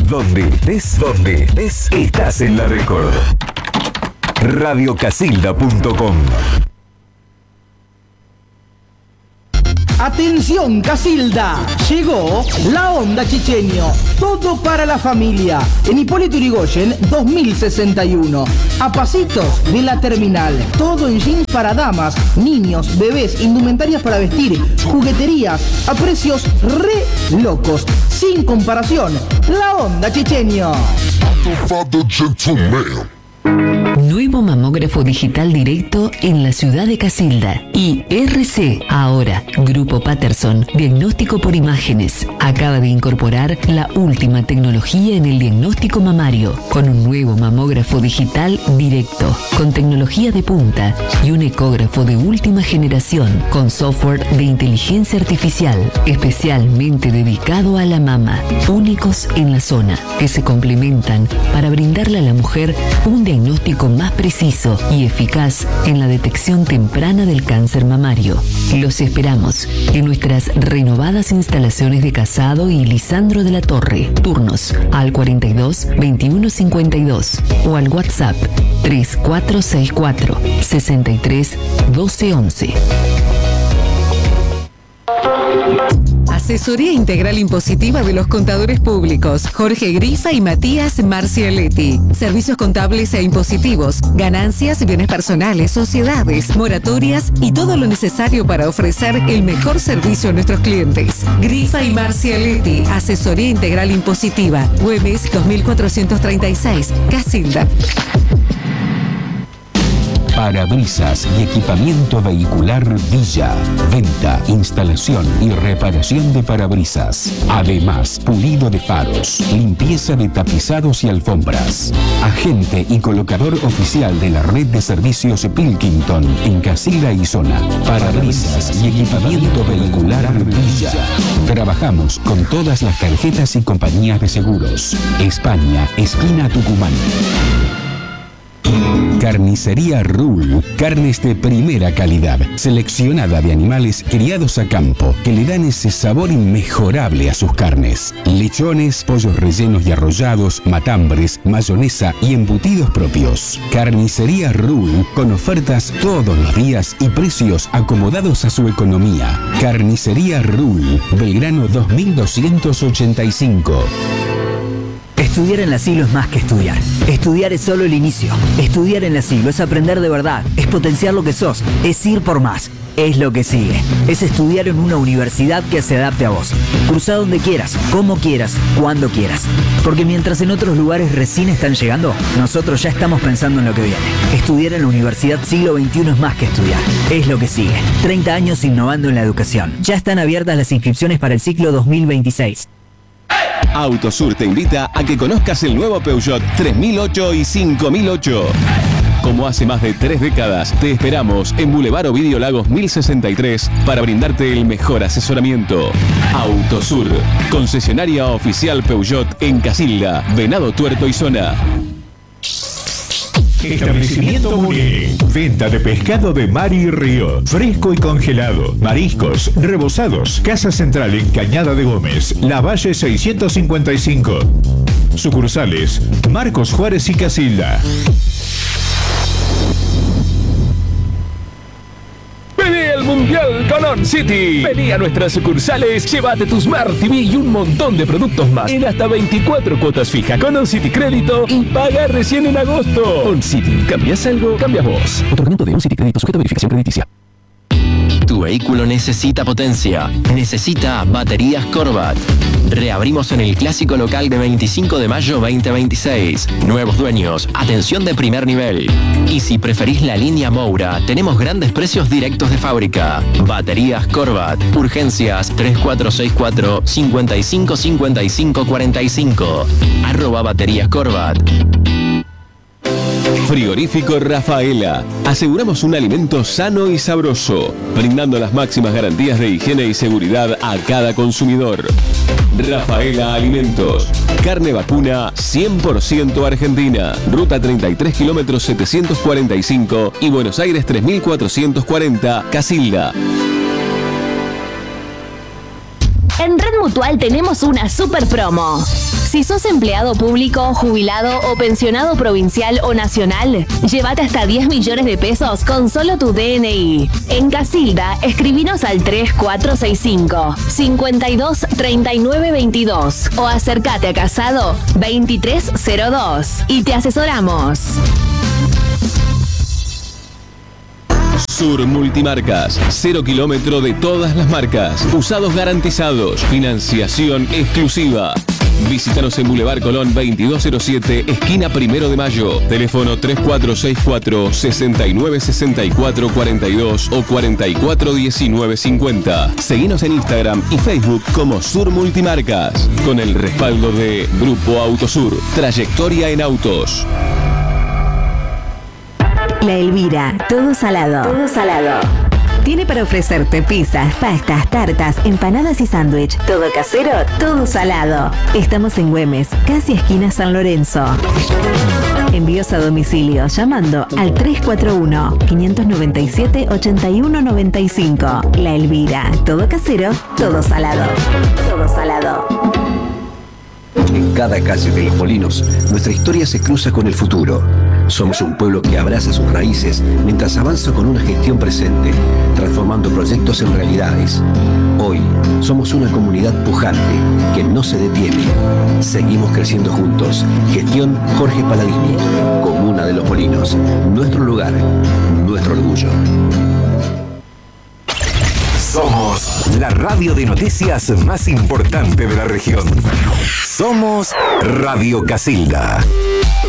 Donde estés, estás en la Record. Radiocasilda.com. Atención Casilda, llegó la Onda Chichenio, todo para la familia, en Hipólito Yrigoyen 2061, a pasitos de la terminal, todo en jeans para damas, niños, bebés, indumentarias para vestir, jugueterías, a precios re locos, sin comparación, la Onda Chichenio. Nuevo mamógrafo digital directo en la ciudad de Casilda. Y RC, ahora, Grupo Patterson, diagnóstico por imágenes. Acaba de incorporar la última tecnología en el diagnóstico mamario, con un nuevo mamógrafo digital directo, con tecnología de punta y un ecógrafo de última generación, con software de inteligencia artificial, especialmente dedicado a la mama, únicos en la zona, que se complementan para brindarle a la mujer un diagnóstico más preciso y eficaz en la detección temprana del cáncer mamario. Los esperamos en nuestras renovadas instalaciones de Casado y Lisandro de la Torre. Turnos al 42 21 52 o al WhatsApp 3464 63 12 11. Asesoría Integral Impositiva de los Contadores Públicos, Jorge Grifa y Matías Marcialetti. Servicios contables e impositivos, ganancias, bienes personales, sociedades, moratorias y todo lo necesario para ofrecer el mejor servicio a nuestros clientes. Grifa y Marcialetti, Asesoría Integral Impositiva, Güemes 2436, Casilda. Parabrisas y equipamiento vehicular Villa. Venta, instalación y reparación de parabrisas. Además, pulido de faros, limpieza de tapizados y alfombras. Agente y colocador oficial de la red de servicios Pilkington en Casilda y zona. Parabrisas y equipamiento vehicular Villa. Trabajamos con todas las tarjetas y compañías de seguros. España, esquina Tucumán. Carnicería Rule, carnes de primera calidad, seleccionada de animales criados a campo, que le dan ese sabor inmejorable a sus carnes. Lechones, pollos rellenos y arrollados, matambres, mayonesa y embutidos propios. Carnicería Rule, con ofertas todos los días y precios acomodados a su economía. Carnicería Rule, Belgrano 2285. Estudiar en la Siglo es más que estudiar. Estudiar es solo el inicio. Estudiar en la Siglo es aprender de verdad, es potenciar lo que sos, es ir por más. Es lo que sigue. Es estudiar en una universidad que se adapte a vos. Cruzá donde quieras, como quieras, cuando quieras. Porque mientras en otros lugares recién están llegando, nosotros ya estamos pensando en lo que viene. Estudiar en la Universidad Siglo XXI es más que estudiar. Es lo que sigue. 30 años innovando en la educación. Ya están abiertas las inscripciones para el ciclo 2026. Autosur te invita a que conozcas el nuevo Peugeot 3008 y 5008. Como hace más de 3 décadas, te esperamos en Boulevard Ovidio Lagos 1063 para brindarte el mejor asesoramiento. Autosur, concesionaria oficial Peugeot en Casilda, Venado Tuerto y zona. Establecimiento Muriel. Venta de pescado de mar y río, fresco y congelado, mariscos, rebozados. Casa Central en Cañada de Gómez, La Valle 655. Sucursales Marcos Juárez y Casilda. Vení al Mundial con On City. Vení a nuestras sucursales, llévate tu Smart TV y un montón de productos más en hasta 24 cuotas fijas con On City Crédito y paga recién en agosto. On City, ¿cambias algo? Cambias vos. Otorgamiento de On City Crédito sujeto a verificación crediticia. Tu vehículo necesita potencia, necesita baterías Corvat. Reabrimos en el clásico local de 25 de mayo 2026. Nuevos dueños, atención de primer nivel. Y si preferís la línea Moura, tenemos grandes precios directos de fábrica. Baterías Corvat, urgencias 3464 55 55 45. @baterías Corvat. Frigorífico Rafaela. Aseguramos un alimento sano y sabroso, brindando las máximas garantías de higiene y seguridad a cada consumidor. Rafaela Alimentos. Carne vacuna 100% argentina. Ruta 33 kilómetros 745 y Buenos Aires 3440, Casilda. En Red Mutual tenemos una super promo. Si sos empleado público, jubilado o pensionado provincial o nacional, llévate hasta 10 millones de pesos con solo tu DNI. En Casilda, escribinos al 3465 52 39 22 o acércate a Casado 2302 y te asesoramos. Sur Multimarcas, 0 kilómetro de todas las marcas, usados garantizados, financiación exclusiva. Visítanos en Boulevard Colón 2207, esquina 1 de Mayo. Teléfono 3464 6964 42 o 441950. Seguinos en Instagram y Facebook como Sur Multimarcas, con el respaldo de Grupo Autosur, trayectoria en autos. La Elvira, todo salado. Todo salado. Tiene para ofrecerte pizzas, pastas, tartas, empanadas y sándwich. Todo casero, todo salado. Estamos en Güemes, casi esquina San Lorenzo. Envíos a domicilio llamando al 341-597-8195. La Elvira, todo casero, todo salado. Todo salado. En cada calle de Los Molinos, nuestra historia se cruza con el futuro. Somos un pueblo que abraza sus raíces mientras avanza con una gestión presente, transformando proyectos en realidades. Hoy, somos una comunidad pujante que no se detiene. Seguimos creciendo juntos. Gestión Jorge Paladini, Comuna de Los Molinos. Nuestro lugar, nuestro orgullo. Somos la radio de noticias más importante de la región. Somos Radio Casilda.